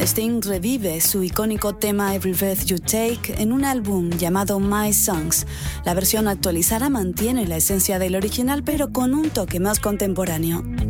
Sting revive su icónico tema Every Breath You Take en un álbum llamado My Songs. La versión actualizada mantiene la esencia del original, pero con un toque más contemporáneo.